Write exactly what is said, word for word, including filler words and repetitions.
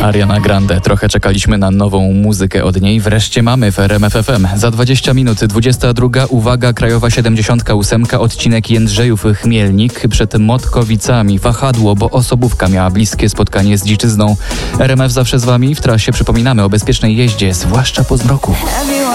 Ariana Grande. Trochę czekaliśmy na nową muzykę od niej. Wreszcie mamy w R M F F M. Za dwadzieścia minut, dwudziesta druga. Uwaga, Krajowa siedemdziesiąt osiem, odcinek Jędrzejów-Chmielnik przed Motkowicami. Wahadło, bo osobówka miała bliskie spotkanie z dziczyzną. R M F zawsze z wami. W trasie przypominamy o bezpiecznej jeździe, zwłaszcza po zmroku.